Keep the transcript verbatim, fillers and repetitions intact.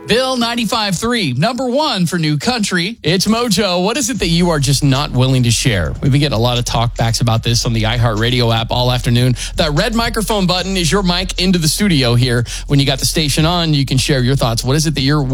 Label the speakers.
Speaker 1: Bill ninety-five point three, number one for New Country.
Speaker 2: It's Mojo. What is it that you are just not willing to share? We've been getting a lot of talkbacks about this on the iHeartRadio app all afternoon. That red microphone button is your mic into the studio here. When you got the station on, you can share your thoughts. What is it that you're